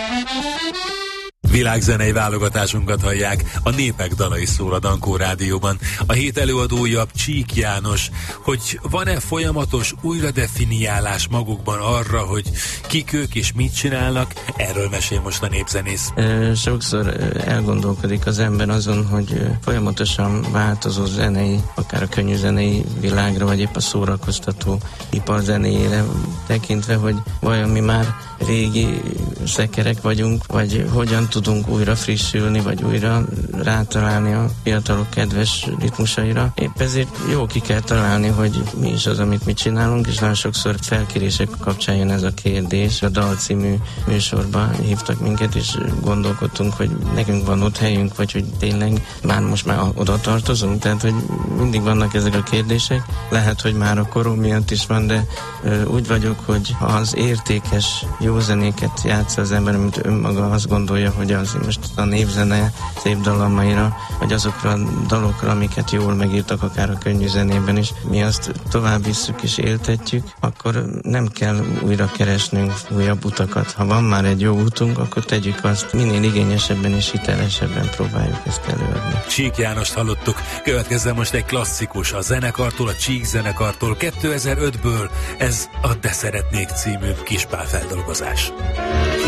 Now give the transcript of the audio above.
Világzenei válogatásunkat hallják, a Népek dalai szól a Dankó Rádióban. A hét előadója Csík János. Hogy van-e folyamatos újradefiniálás magukban arra, hogy kik ők és mit csinálnak, erről mesél most a népzenész. Sokszor elgondolkodik az ember azon, hogy folyamatosan változó zenei, akár a könnyű zenei világra, vagy épp a szórakoztató ipar zenéjére tekintve, hogy vajon mi már régi szekerek vagyunk, vagy hogyan tudunk újra frissülni, vagy újra rátalálni a fiatalok kedves ritmusaira. Épp ezért jó ki kell találni, hogy mi is az, amit mi csinálunk, és nagyon sokszor felkérések kapcsán jön ez a kérdés. A Dal című műsorba hívtak minket, és gondolkodtunk, hogy nekünk van ott helyünk, vagy hogy tényleg most már oda tartozunk, tehát hogy mindig vannak ezek a kérdések. Lehet, hogy már a korom miatt is van, de úgy vagyok, hogy ha az értékes, jó zenéket játsza az ember, amit önmaga azt gondolja, hogy az most a népzene szép dalamaira, vagy azokra a dalokra, amiket jól megírtak, akár a könnyű zenében is, mi azt tovább visszük és éltetjük, akkor nem kell újra keresnünk újabb utakat. Ha van már egy jó útunk, akkor tegyük azt, minél igényesebben és hitelesebben próbáljuk ezt előadni. Csík Jánost hallottuk, következzen most egy klasszikus a zenekartól, a Csík zenekartól 2005-ből, ez a De szeretnék című Kispál feldolgozás.